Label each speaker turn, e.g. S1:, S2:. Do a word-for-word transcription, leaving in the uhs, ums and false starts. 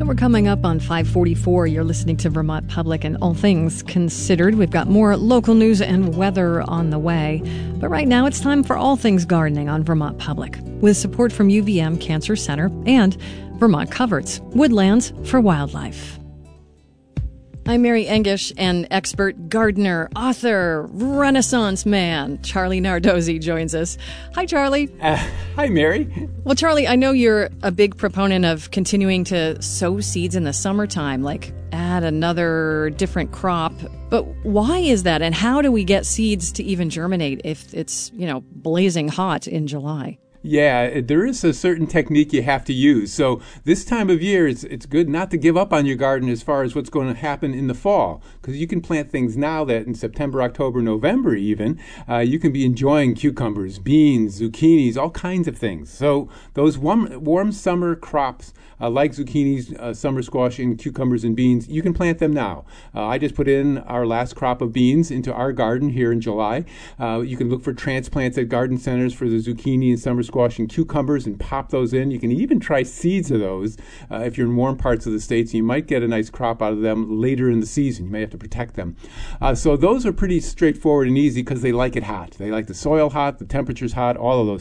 S1: And we're coming up on five forty-four. You're listening to Vermont Public and All Things Considered. We've got more local news and weather on the way. But right now it's time for All Things Gardening on Vermont Public, with support from U V M Cancer Center and Vermont Coverts, Woodlands for Wildlife. I'm Mary Engish, and expert gardener, author, Renaissance man, Charlie Nardozzi joins us. Hi, Charlie.
S2: Uh, hi, Mary.
S1: Well, Charlie, I know you're a big proponent of continuing to sow seeds in the summertime, like add another different crop. But why is that, and how do we get seeds to even germinate if it's, you know, blazing hot in July?
S2: Yeah, there is a certain technique you have to use. So this time of year, it's it's good not to give up on your garden as far as what's going to happen in the fall, because you can plant things now that in September, October, November even, uh, you can be enjoying cucumbers, beans, zucchinis, all kinds of things. So those warm, warm summer crops, uh, like zucchinis, uh, summer squash, and cucumbers and beans, you can plant them now. Uh, I just put in our last crop of beans into our garden here in July. Uh, you can look for transplants at garden centers for the zucchini and summer squash squash and cucumbers and pop those in. You can even try seeds of those uh, if you're in warm parts of the state, so you might get a nice crop out of them later in the season. You may have to protect them. Uh, so those are pretty straightforward and easy because they like it hot. They like the soil hot, the temperature's hot, all of those